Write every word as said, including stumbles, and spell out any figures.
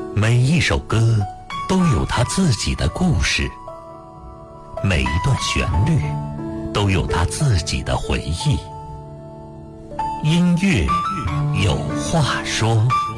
每一首歌都有它自己的故事，每一段旋律都有它自己的回忆。音乐有话说。